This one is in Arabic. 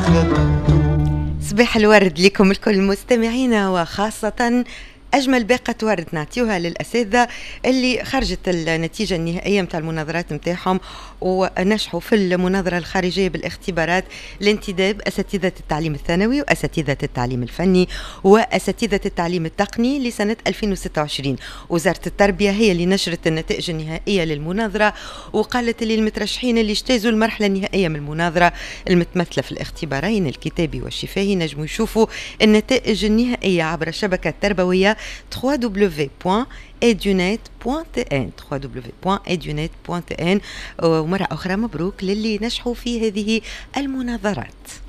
صباح الورد لكم الكل مستمعينا، وخاصة أجمل باقة ورد نعطيوها للأساتذة اللي خرجت النتيجة النهائية متاع المناظرات متاعهم ونجحوا في المناظرة الخارجية بالاختبارات لانتداب أساتذة التعليم الثانوي وأساتذة التعليم الفني وأساتذة التعليم التقني لسنة 2026. وزارة التربية هي اللي نشرت النتائج النهائية للمناظرة، وقالت اللي المترشحين اللي اجتازوا المرحلة النهائية من المناظرة المتمثلة في الاختبارين الكتابي والشفاهي نجموا يشوفوا النتائج النهائية عبر الشبكة التربوية www.edunet.tn www.edunet.tn. ومرة أخرى مبروك للي نجحوا في هذه المناظرات.